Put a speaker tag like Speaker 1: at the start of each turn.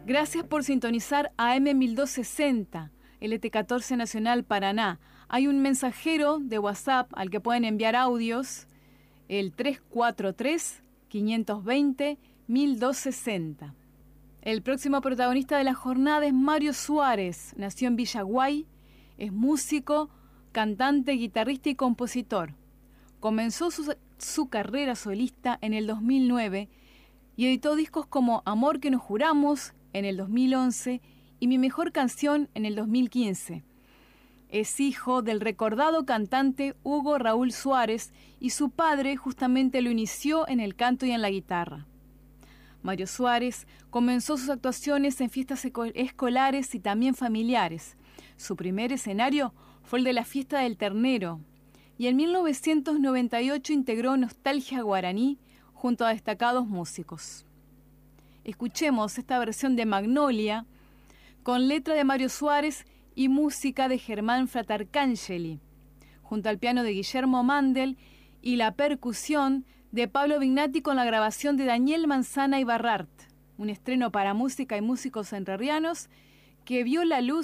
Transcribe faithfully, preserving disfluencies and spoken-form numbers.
Speaker 1: Gracias por sintonizar A M mil doscientos sesenta, L T catorce Nacional Paraná. Hay un mensajero de WhatsApp al que pueden enviar audios, el tres cuatro tres, cinco dos cero, mil doscientos sesenta. El próximo protagonista de la jornada es Mario Suárez. Nació en Villaguay, es músico, cantante, guitarrista y compositor. Comenzó su, su carrera solista en el dos mil nueve y editó discos como Amor que nos juramos en el dos mil once y Mi mejor canción en el dos mil quince. Es hijo del recordado cantante Hugo Raúl Suárez y su padre justamente lo inició en el canto y en la guitarra. Mario Suárez comenzó sus actuaciones en fiestas escolares y también familiares. Su primer escenario fue el de la Fiesta del Ternero y en mil novecientos noventa y ocho integró Nostalgia Guaraní junto a destacados músicos. Escuchemos esta versión de Magnolia con letra de Mario Suárez y música de Germán Fratarcangeli, junto al piano de Guillermo Mandel y la percusión de Pablo Vignati con la grabación de Daniel Manzana y Barrart, un estreno para música y músicos entrerrianos que vio la luz